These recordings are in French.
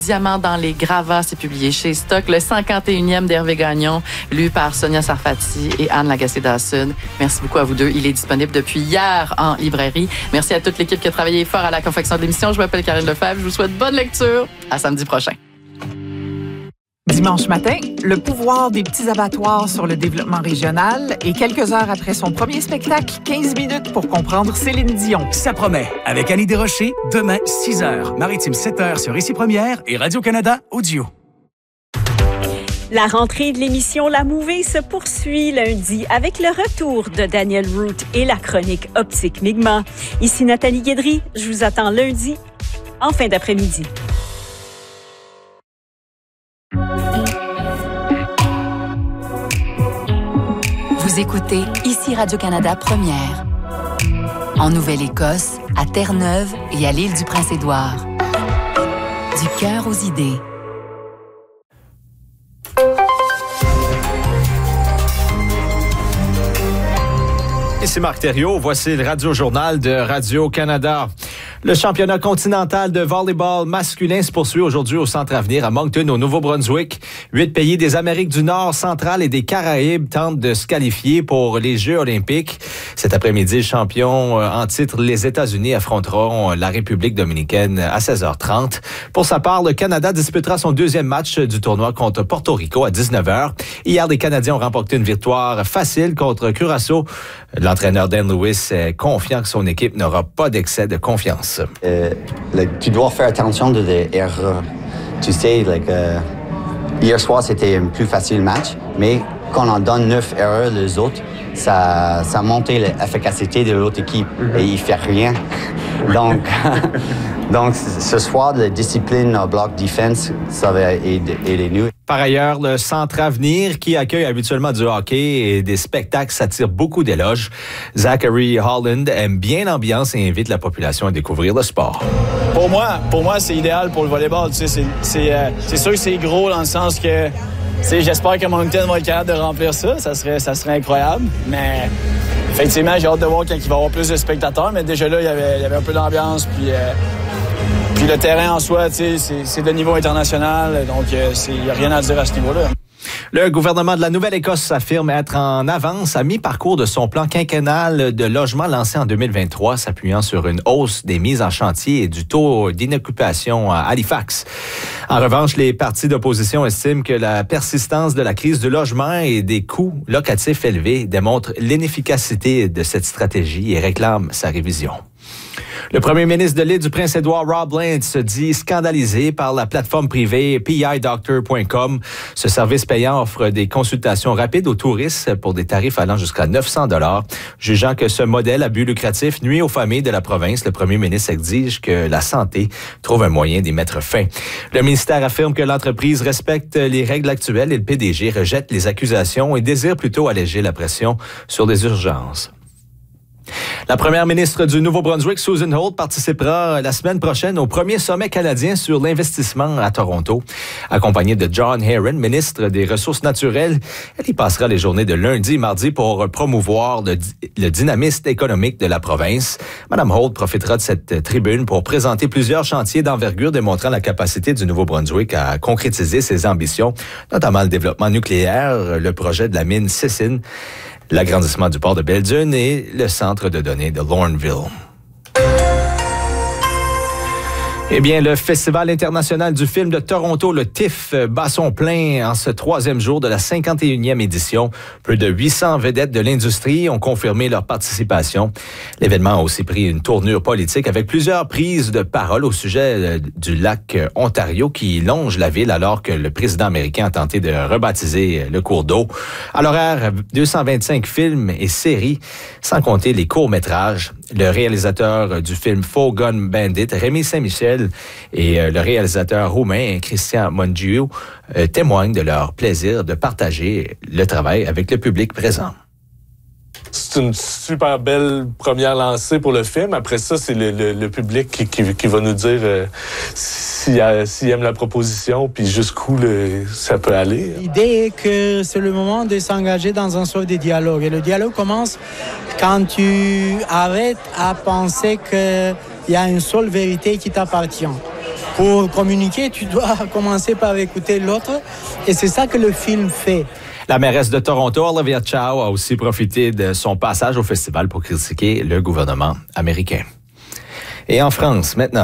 Diamant dans les gravats, c'est publié chez Stock. Le 51e d'Hervé Gagnon, lu par Sonia Sarfati et Anne Lagacé-Dawson. Merci beaucoup à vous deux. Il est disponible depuis hier en librairie. Merci à toute l'équipe qui a travaillé fort à la confection de l'émission. Je m'appelle Karine Lefebvre. Je vous souhaite bonne lecture. À samedi prochain. Dimanche matin, le pouvoir des petits abattoirs sur le développement régional et quelques heures après son premier spectacle, 15 minutes pour comprendre Céline Dion. Ça promet. Avec Annie Desrochers, demain, 6h. Maritime, 7h sur Ici Première et Radio-Canada Audio. La rentrée de l'émission La Mouvée se poursuit lundi avec le retour de Daniel Root et la chronique Optique Mi'kmaq. Ici Nathalie Guédry. Je vous attends lundi en fin d'après-midi. Vous écoutez Ici Radio-Canada Première. En Nouvelle-Écosse, à Terre-Neuve et à l'île du Prince-Édouard. Du cœur aux idées. Ici Marc Thériault, voici le Radio-Journal de Radio-Canada. Le championnat continental de volleyball masculin se poursuit aujourd'hui au Centre Avenir à Moncton, au Nouveau-Brunswick. 8 pays des Amériques du Nord, centrales et des Caraïbes tentent de se qualifier pour les Jeux olympiques. Cet après-midi, le champion en titre, les États-Unis, affronteront la République dominicaine à 16h30. Pour sa part, le Canada disputera son deuxième match du tournoi contre Porto Rico à 19h. Hier, les Canadiens ont remporté une victoire facile contre Curaçao. L'entraîneur Dan Lewis est confiant que son équipe n'aura pas d'excès de confiance. Tu dois faire attention de des erreurs. Tu sais, hier soir, c'était un plus facile match, mais quand on donne 9 erreurs les autres, ça montait l'efficacité de l'autre équipe et il ne fait rien. Donc, ce soir, la discipline en bloc defense, ça va aider nous. Par ailleurs, le Centre Avenir, qui accueille habituellement du hockey et des spectacles, s'attire beaucoup d'éloges. Zachary Holland aime bien l'ambiance et invite la population à découvrir le sport. Pour moi, c'est idéal pour le volleyball. Tu sais, c'est sûr que c'est gros dans le sens que j'espère que Moncton va être capable de remplir ça. Ça serait incroyable. Mais effectivement, j'ai hâte de voir quand il va y avoir plus de spectateurs. Mais déjà là, il y avait un peu d'ambiance. Puis le terrain en soi, tu sais, c'est de niveau international. Donc, il n'y a rien à dire à ce niveau-là. Le gouvernement de la Nouvelle-Écosse affirme être en avance à mi-parcours de son plan quinquennal de logement lancé en 2023, s'appuyant sur une hausse des mises en chantier et du taux d'inoccupation à Halifax. En revanche, les partis d'opposition estiment que la persistance de la crise du logement et des coûts locatifs élevés démontre l'inefficacité de cette stratégie et réclament sa révision. Le premier ministre de l'île du Prince-Édouard, Rob Laird, se dit scandalisé par la plateforme privée PIDoctor.com. Ce service payant offre des consultations rapides aux touristes pour des tarifs allant jusqu'à 900 $. Jugeant que ce modèle à but lucratif nuit aux familles de la province, le premier ministre exige que la santé trouve un moyen d'y mettre fin. Le ministère affirme que l'entreprise respecte les règles actuelles et le PDG rejette les accusations et désire plutôt alléger la pression sur les urgences. La première ministre du Nouveau-Brunswick, Susan Holt, participera la semaine prochaine au premier sommet canadien sur l'investissement à Toronto. Accompagnée de John Herron, ministre des Ressources naturelles, elle y passera les journées de lundi et mardi pour promouvoir le dynamisme économique de la province. Madame Holt profitera de cette tribune pour présenter plusieurs chantiers d'envergure démontrant la capacité du Nouveau-Brunswick à concrétiser ses ambitions, notamment le développement nucléaire, le projet de la mine Sissin, l'agrandissement du port de Belledune et le centre de données de Lorneville. Eh bien, le Festival international du film de Toronto, le TIFF, bat son plein en ce troisième jour de la 51e édition. Plus de 800 vedettes de l'industrie ont confirmé leur participation. L'événement a aussi pris une tournure politique avec plusieurs prises de parole au sujet du lac Ontario qui longe la ville alors que le président américain a tenté de rebaptiser le cours d'eau. À l'horaire, 225 films et séries, sans compter les courts-métrages. Le réalisateur du film Faux Gun Bandit, Rémi Saint-Michel, et le réalisateur roumain, Cristian Mungiu, témoignent de leur plaisir de partager le travail avec le public présent. C'est une super belle première lancée pour le film. Après ça, c'est le public qui va nous dire s'il aime la proposition puis jusqu'où ça peut aller. L'idée est que c'est le moment de s'engager dans un sort de dialogue. Et le dialogue commence quand tu arrêtes à penser qu'il y a une seule vérité qui t'appartient. Pour communiquer, tu dois commencer par écouter l'autre. Et c'est ça que le film fait. La mairesse de Toronto, Olivia Chow, a aussi profité de son passage au festival pour critiquer le gouvernement américain. Et en France, maintenant.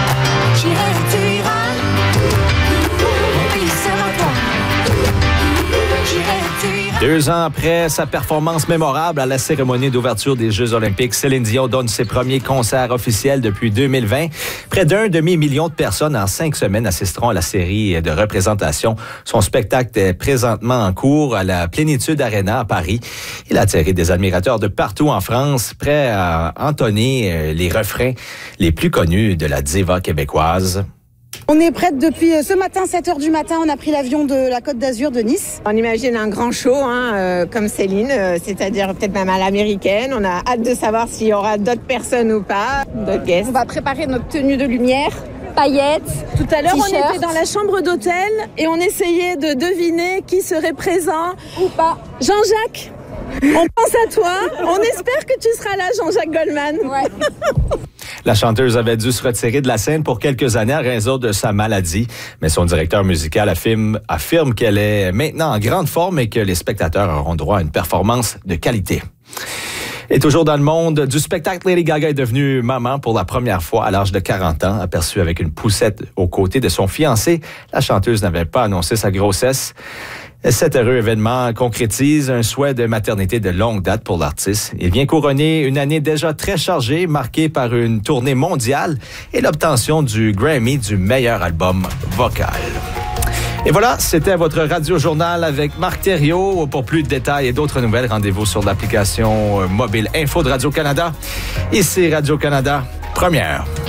2 ans après sa performance mémorable à la cérémonie d'ouverture des Jeux olympiques, Céline Dion donne ses premiers concerts officiels depuis 2020. Près d'1 demi-million de personnes en 5 semaines assisteront à la série de représentations. Son spectacle est présentement en cours à la Plénitude Arena à Paris. Il a attiré des admirateurs de partout en France, prêts à entonner les refrains les plus connus de la diva québécoise. On est prête depuis ce matin, 7h du matin. On a pris l'avion de la Côte d'Azur, de Nice. On imagine un grand show, comme Céline, c'est-à-dire peut-être même à l'américaine. On a hâte de savoir s'il y aura d'autres personnes ou pas, d'autres guests. On va préparer notre tenue de lumière, paillettes. Tout à l'heure, on était dans la chambre d'hôtel et on essayait de deviner qui serait présent ou pas. Jean-Jacques, on pense à toi. On espère que tu seras là, Jean-Jacques Goldman. Ouais. La chanteuse avait dû se retirer de la scène pour quelques années à raison de sa maladie, mais son directeur musical affirme qu'elle est maintenant en grande forme et que les spectateurs auront droit à une performance de qualité. Et toujours dans le monde du spectacle, Lady Gaga est devenue maman pour la première fois à l'âge de 40 ans, aperçue avec une poussette aux côtés de son fiancé. La chanteuse n'avait pas annoncé sa grossesse. Cet heureux événement concrétise un souhait de maternité de longue date pour l'artiste. Il vient couronner une année déjà très chargée, marquée par une tournée mondiale et l'obtention du Grammy du meilleur album vocal. Et voilà, c'était votre Radio-Journal avec Marc Thériault. Pour plus de détails et d'autres nouvelles, rendez-vous sur l'application mobile Info de Radio-Canada. Ici Radio-Canada, première.